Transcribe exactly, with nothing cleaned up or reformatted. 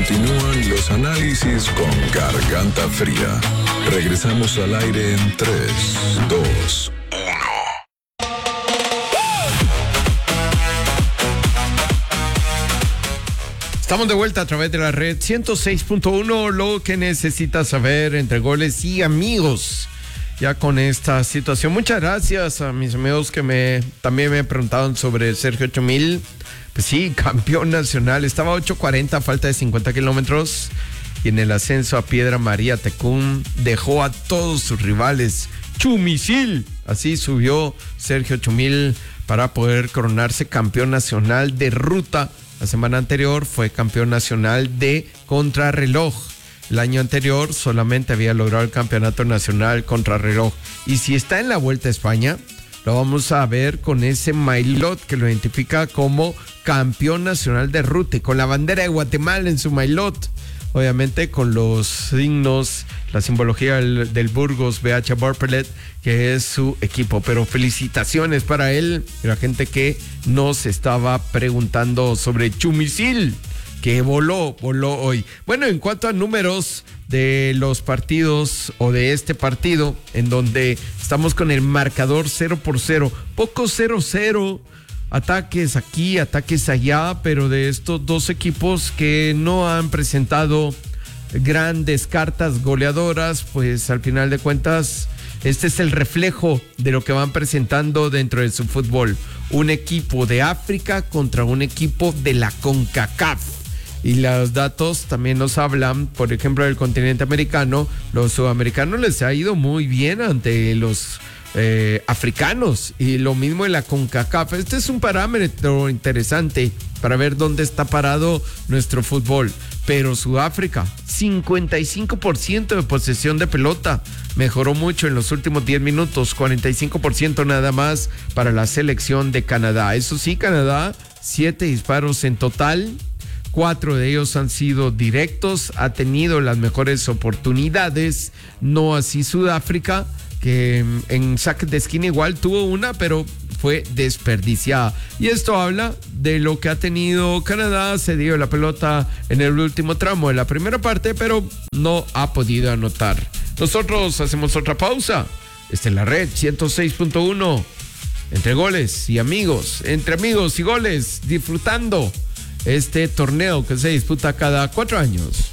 Continúan los análisis con Garganta Fría. Regresamos al aire en tres, dos, uno. Estamos de vuelta a través de la red ciento seis punto uno, lo que necesitas saber entre goles y amigos. Ya con esta situación, muchas gracias a mis amigos que me también me preguntaron sobre Sergio Chumil. Pues sí, campeón nacional, estaba a ocho cuarenta, falta de cincuenta kilómetros, y en el ascenso a Piedra María Tecún dejó a todos sus rivales. Chumisil, así subió Sergio Chumil para poder coronarse campeón nacional de ruta. La semana anterior fue campeón nacional de contrarreloj. El año anterior solamente había logrado el campeonato nacional contrarreloj. Y si está en la Vuelta a España, lo vamos a ver con ese maillot que lo identifica como campeón nacional de ruta y con la bandera de Guatemala en su maillot. Obviamente con los signos, la simbología del, del Burgos B H Borpelet, que es su equipo. Pero felicitaciones para él y la gente que nos estaba preguntando sobre Chumisil, que voló, voló hoy. Bueno, en cuanto a números de los partidos o de este partido, en donde estamos con el marcador cero por cero, poco cero cero, ataques aquí, ataques allá, pero de estos dos equipos que no han presentado grandes cartas goleadoras, pues al final de cuentas este es el reflejo de lo que van presentando dentro de su fútbol. Un equipo de África contra un equipo de la CONCACAF. Y los datos también nos hablan, por ejemplo, del continente americano. Los sudamericanos les ha ido muy bien ante los eh, africanos, y lo mismo en la CONCACAF. Este es un parámetro interesante para ver dónde está parado nuestro fútbol. Pero Sudáfrica, cincuenta y cinco por ciento de posesión de pelota, mejoró mucho en los últimos diez minutos, cuarenta y cinco por ciento nada más para la selección de Canadá. Eso sí, Canadá, siete disparos en total. Cuatro de ellos han sido directos, ha tenido las mejores oportunidades, no así Sudáfrica, que en saque de esquina igual tuvo una, pero fue desperdiciada. Y esto habla de lo que ha tenido Canadá. Se dio la pelota en el último tramo de la primera parte, pero no ha podido anotar. Nosotros hacemos otra pausa. Esta es la red ciento seis punto uno, entre goles y amigos, entre amigos y goles, disfrutando este torneo que se disputa cada cuatro años.